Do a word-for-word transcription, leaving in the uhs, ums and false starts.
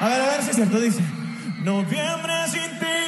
A ver, a ver si es cierto, dice. Noviembre sin ti.